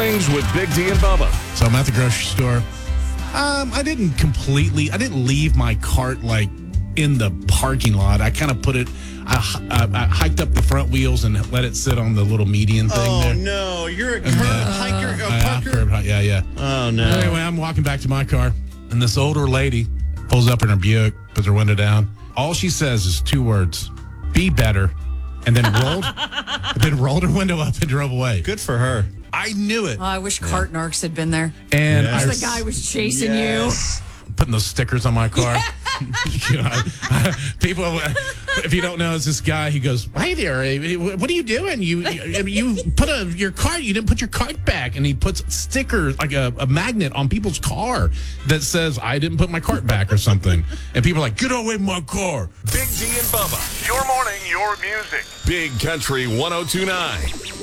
Mornings with Big D and Bubba. So I'm at the grocery store. I didn't leave my cart like in the parking lot. I kind of put it, I hiked up the front wheels and let it sit on the little median thing there. Oh, no. You're a hiker, parker? Yeah. Oh, no. Anyway, I'm walking back to my car, and this older lady pulls up in her Buick, puts her window down. All she says is 2 words, be better, and then rolled her window up and drove away. Good for her. I knew it. Oh, I wish Cart Narcs had been there. And The guy was chasing you. putting those stickers on my car. People, if you don't know, it's this guy. He goes, "Hey there, what are you doing? You put your cart. You didn't put your cart back." And he puts stickers like a magnet on people's car that says, "I didn't put my cart back" or something. And people are like, "Get away from my car!" Big D and Bubba. Your morning, your music. Big Country 102.9.